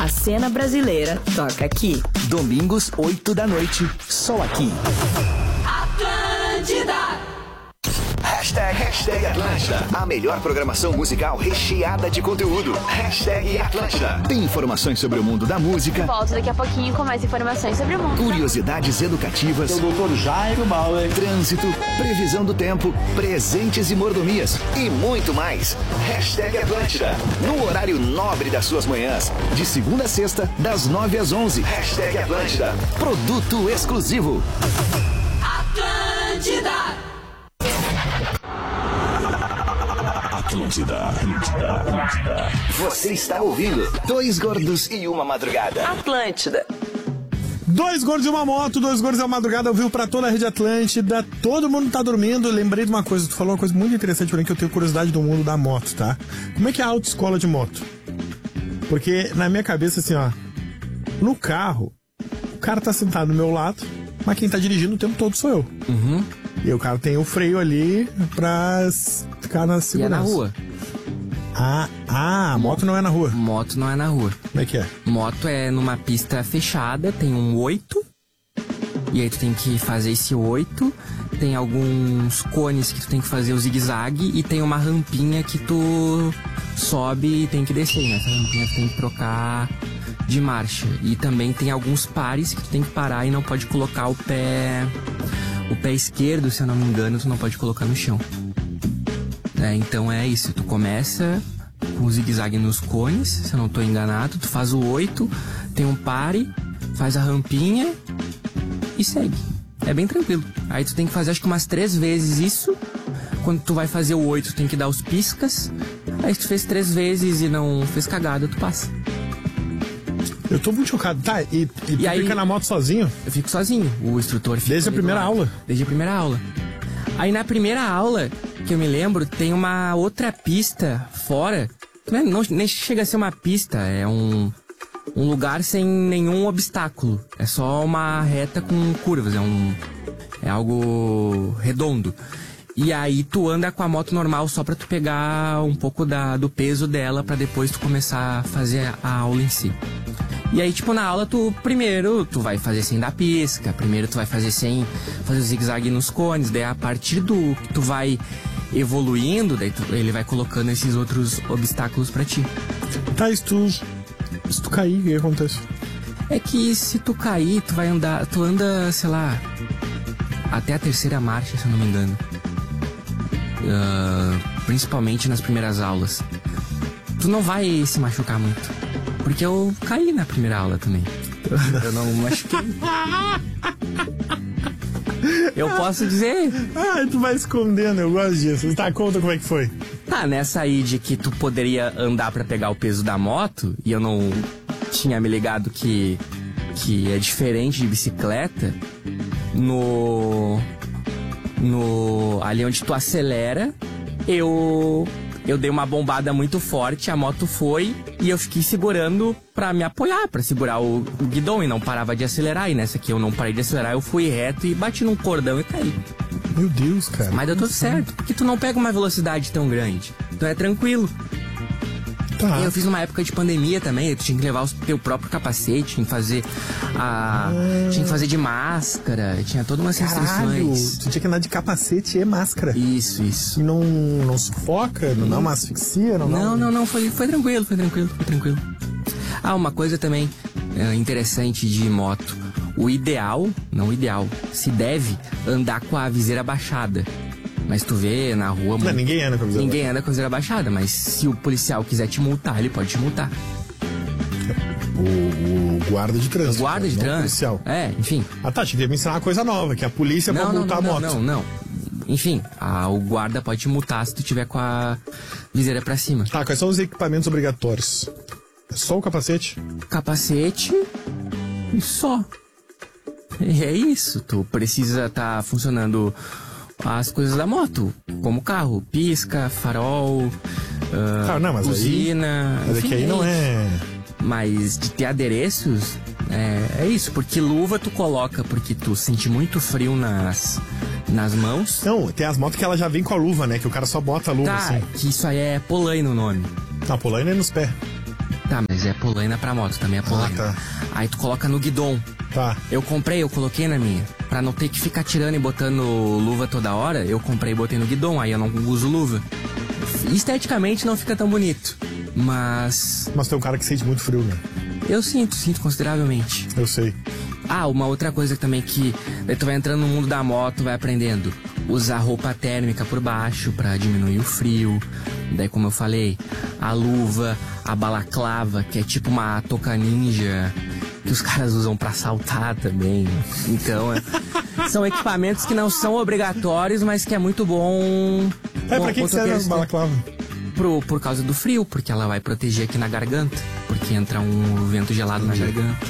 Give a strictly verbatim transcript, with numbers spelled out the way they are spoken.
A cena brasileira toca aqui. Domingos, oito da noite, só aqui. Atlântida! Hashtag, hashtag Atlântida. A melhor programação musical recheada de conteúdo. Hashtag Atlântida. Tem informações sobre o mundo da música. Volto daqui a pouquinho com mais informações sobre o mundo. Curiosidades educativas. O doutor Jairo Bauer. Trânsito, previsão do tempo, presentes e mordomias. E muito mais. Hashtag Atlântida. No horário nobre das suas manhãs. De segunda a sexta, das nove às onze. Hashtag Atlântida. Produto exclusivo. Atlântida! Atlântida, Atlântida, Atlântida. Você está ouvindo Dois Gordos e Uma Madrugada. Atlântida. Dois gordos e uma moto, dois gordos e uma madrugada, ouviu pra toda a rede Atlântida, todo mundo tá dormindo. Lembrei de uma coisa, tu falou uma coisa muito interessante pra mim, que eu tenho curiosidade do mundo da moto, tá? Como é que é a autoescola de moto? Porque na minha cabeça, assim, ó, no carro, o cara tá sentado do meu lado, mas quem tá dirigindo o tempo todo sou eu. Uhum. E o cara tem o freio ali pra ficar na segurança. E é na rua. Ah, ah, a moto não é na rua. Moto não é na rua. Como é que é? Moto é numa pista fechada, tem um oito. E aí tu tem que fazer esse oito. Tem alguns cones que tu tem que fazer o zigue-zague. E tem uma rampinha que tu sobe e tem que descer. Nessa rampinha tu tem que trocar de marcha. E também tem alguns pares que tu tem que parar e não pode colocar o pé... O pé esquerdo, se eu não me engano, tu não pode colocar no chão. É, então é isso, tu começa com o zigue-zague nos cones, se eu não tô enganado, tu faz o oito, tem um pare, faz a rampinha e segue. É bem tranquilo. Aí tu tem que fazer acho que umas três vezes isso. Quando tu vai fazer o oito, tu tem que dar os piscas. Aí se tu fez três vezes e não fez cagada, tu passa. Eu tô muito chocado. Tá, e, e, e tu aí, fica na moto sozinho? Eu fico sozinho, o instrutor fica... Desde a primeira aula? Desde a primeira aula. Aí na primeira aula, que eu me lembro, tem uma outra pista fora. Não, não nem chega a ser uma pista, é um, um lugar sem nenhum obstáculo. É só uma reta com curvas, é um... É algo redondo. E aí tu anda com a moto normal só pra tu pegar um pouco da, do peso dela pra depois tu começar a fazer a aula em si. E aí, tipo, na aula, tu primeiro tu vai fazer sem dar pisca, primeiro tu vai fazer sem fazer o zigue-zague nos cones, daí a partir do que tu vai evoluindo, daí tu, ele vai colocando esses outros obstáculos pra ti. Tá, se tu, se tu cair, o que acontece? É que se tu cair, tu vai andar, tu anda, sei lá, até a terceira marcha, se eu não me engano. Uh, principalmente nas primeiras aulas. Tu não vai se machucar muito. Porque eu caí na primeira aula também. Eu não machuquei. Eu posso dizer. Ah, tu vai escondendo, eu gosto disso. Tá, conta como é que foi. Tá, nessa aí de que tu poderia andar pra pegar o peso da moto, e eu não tinha me ligado que, que é diferente de bicicleta, no... no ali onde tu acelera, eu... Eu dei uma bombada muito forte, a moto foi e eu fiquei segurando pra me apoiar, pra segurar o, o guidão e não parava de acelerar. E nessa aqui eu não parei de acelerar, eu fui reto e bati num cordão e caí. Meu Deus, cara. Mas deu tudo certo, porque tu não pega uma velocidade tão grande. Então é tranquilo. Tá. E eu fiz numa época de pandemia também, tu tinha que levar o teu próprio capacete, tinha que fazer a... Ah. Tinha que fazer de máscara, tinha todas umas Caralho, restrições. tu tinha que andar de capacete e máscara. Isso, isso. E não, não sufoca, não dá uma asfixia? Não, não, não, não, foi, foi tranquilo, foi tranquilo, foi tranquilo. Ah, uma coisa também é, interessante de moto. O ideal, não o ideal, se deve andar com a viseira baixada. Mas tu vê na rua... Não, ninguém anda com a viseira Ninguém baixada. anda com a viseira baixada, mas se o policial quiser te multar, ele pode te multar. O, o guarda de trânsito. O guarda de não trânsito. Policial. É, enfim. Ah tá, te deve me ensinar uma coisa nova, que a polícia não, pode não, multar não, a moto. Não, não, não. Enfim, a, o guarda pode te multar se tu tiver com a viseira pra cima. Tá, quais são os equipamentos obrigatórios? É só o capacete? Capacete e só. E é isso, tu precisa estar tá funcionando as coisas da moto, como carro, pisca, farol, uh, ah, não, mas buzina... Aí, mas enfim, é que aí não é... Mas de ter adereços, é, é isso, porque luva tu coloca porque tu sente muito frio nas, nas mãos. Não, tem as motos que ela já vem com a luva, né? Que o cara só bota a luva tá, assim. Que isso aí é polaina o nome. Tá, polaina é nos pés. Tá, mas é polaina pra moto, também é polaina. Ah, tá. Aí tu coloca no guidon. Tá. Eu comprei, eu coloquei na minha. Pra não ter que ficar tirando e botando luva toda hora, eu comprei e botei no guidon, aí eu não uso luva. Esteticamente não fica tão bonito, mas... Mas tem um cara que sente muito frio, né? Eu sinto, sinto consideravelmente. Eu sei. Ah, uma outra coisa também que... Daí tu vai entrando no mundo da moto, vai aprendendo. Usar roupa térmica por baixo pra diminuir o frio. Daí, como eu falei, a luva, a balaclava, que é tipo uma touca ninja, que os caras usam pra saltar também. Então, é... são equipamentos que não são obrigatórios, mas que é muito bom... É, pra que, que serve a balaclava? Pro, por causa do frio, porque ela vai proteger aqui na garganta. Porque entra um vento gelado na garganta.